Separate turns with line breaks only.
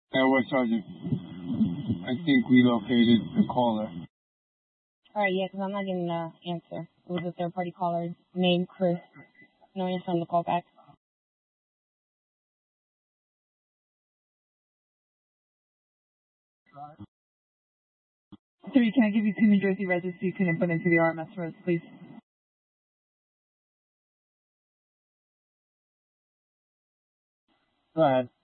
What, Sergeant? I think we located the caller.
All right, yeah, because I'm not getting the answer. It was a third-party caller named Chris. No answer on the call back.
3, can I give you 2 New Jersey residents so you can input into the RMS for us, please?
Go ahead.